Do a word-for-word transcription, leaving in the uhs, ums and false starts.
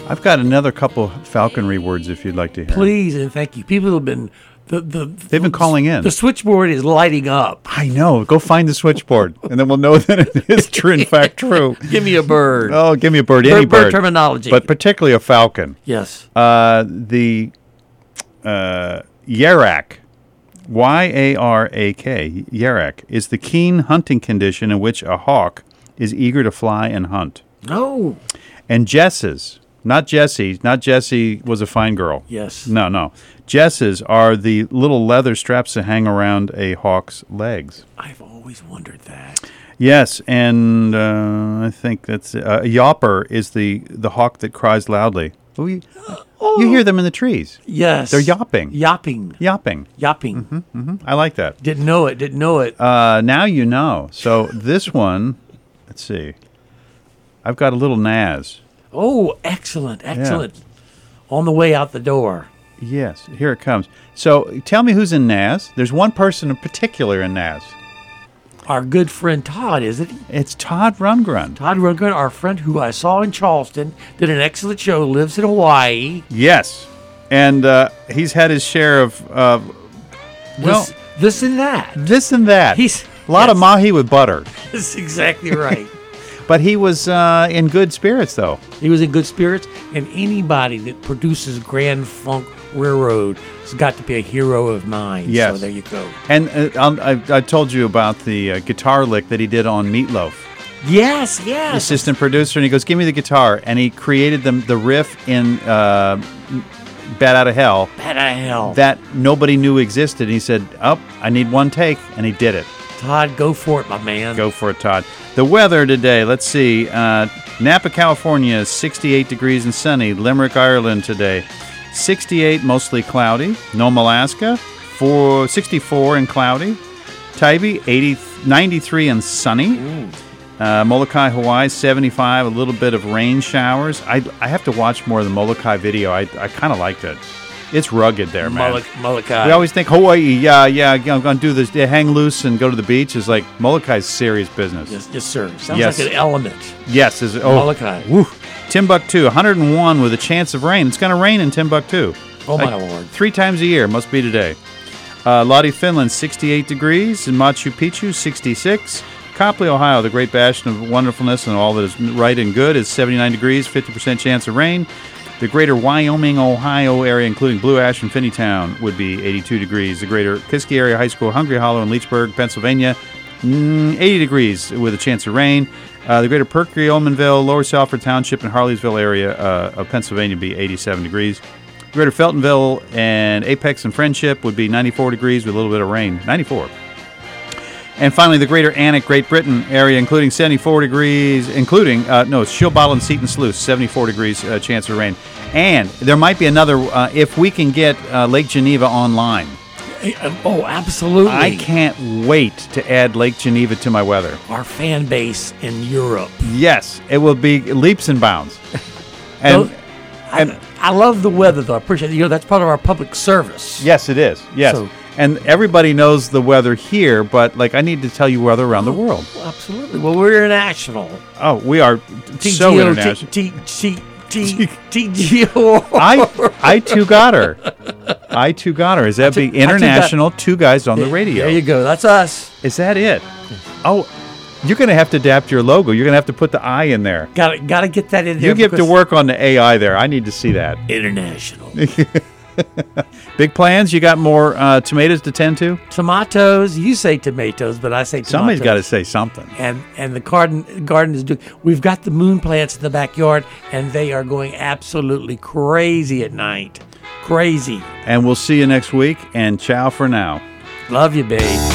I've got another couple falconry words if you'd like to hear. Please and thank you. People have been the the They've been calling in. The switchboard is lighting up. I know. Go find the switchboard, and then we'll know that it is true. In fact, true. Give me a bird. Oh, give me a bird. Bird, Any bird bird. terminology. But particularly a falcon. Yes. Uh, the uh, Yarak, Y A R A K, Yarak, is the keen hunting condition in which a hawk is eager to fly and hunt. No. And jesses, not Jessie, not Jessie was a fine girl. Yes. No, no. Jesses are the little leather straps that hang around a hawk's legs. I've always wondered that. Yes, and uh, I think that's uh, a yawper is the, the hawk that cries loudly. Oh, you, Oh. you hear them in the trees. Yes. They're yapping. Yapping. Yapping. Yapping. Mm-hmm, mm-hmm. I like that. Didn't know it. Didn't know it. Uh, now you know. So this one, let's see. I've got a little Naz. Oh, excellent. Excellent. On the way out the door. Yes, here it comes. So tell me who's in Naz. There's one person in particular in Naz. Our good friend Todd, isn't he? It's Todd Rundgren. Todd Rundgren, our friend who I saw in Charleston, did an excellent show, lives in Hawaii. Yes. And uh, he's had his share of, uh, well, This, this and that. this and that. He's a lot of yes. mahi with butter. That's exactly right. But he was uh, in good spirits, though. He was in good spirits, and anybody that produces Grand Funk Railroad has got to be a hero of mine. Yes. So there you go. And uh, I'll- I, I told you about the uh, guitar lick that he did on Meatloaf. Yes, yes. Assistant producer, and he goes, give me the guitar. And he created the, the riff in uh, Bat Out of Hell Bat out of hell. that nobody knew existed. And he said, oh, I need one take. And he did it. Todd, go for it, my man. Go for it, Todd. The weather today, let's see. Uh, Napa, California, sixty-eight degrees and sunny. Limerick, Ireland today, sixty-eight, mostly cloudy. Nome, Alaska, four, sixty-four and cloudy. Tybee, eighty, ninety-three and sunny. Uh, Molokai, Hawaii, seventy-five, a little bit of rain showers. I, I have to watch more of the Molokai video. I, I kind of liked it. It's rugged there, man. Molokai. Molokai. We always think Hawaii, yeah, yeah, I'm going to do this, yeah, hang loose and go to the beach. It's like Molokai's serious business. Yes, yes, sir. Sounds Yes. like an element. Yes. Is, oh, Molokai. Woo. Timbuktu, one hundred one with a chance of rain. It's going to rain in Timbuktu. Oh, my Like, Lord. Three times a year. Must be today. Uh, Lodi, Finland, sixty-eight degrees. In Machu Picchu, sixty-six. Copley, Ohio, the great bastion of wonderfulness and all that is right and good, is seventy-nine degrees, fifty percent chance of rain. The greater Wyoming, Ohio area, including Blue Ash and Finneytown, would be eighty-two degrees. The greater Kiski area high school, Hungry Hollow, and Leechburg, Pennsylvania, mm, eighty degrees with a chance of rain. Uh, the greater Perkey, Olmanville, Lower Salford Township, and Harleysville area uh, of Pennsylvania would be eighty-seven degrees. Greater Feltonville and Apex and Friendship would be ninety-four degrees with a little bit of rain. ninety-four. And finally, the greater Annick, Great Britain area, including seventy-four degrees, including, uh, no, Shilbottle and Seton Sluice, seventy-four degrees uh, chance of rain. And there might be another, uh, if we can get uh, Lake Geneva online. Oh, absolutely. I can't wait to add Lake Geneva to my weather. Our fan base in Europe. Yes, it will be leaps and bounds. And, Those- I, I love the weather, though. I appreciate it. You know, that's part of our public service. yes, it is. Yes. So- and everybody knows the weather here, but like I need to tell you weather around the world. Well, absolutely. Well, we're international. Oh, we are so international. T T T T G O. I I too got her. I too got her. Is that too- big I too got- international? Two guys on the radio. There you go. That's us. Is that it? Oh, you're going to have to adapt your logo. You're going to have to put the I in there. Got to got to get that in there. You get to because work on the A I there. I need to see that. international. Big plans? You got more uh, tomatoes to tend to? Tomatoes. You say tomatoes, but I say tomatoes. Somebody's got to say something. And and the garden garden is doing. We've got the moon plants in the backyard, and they are going absolutely crazy at night. Crazy. And we'll see you next week. And ciao for now. Love you, babe.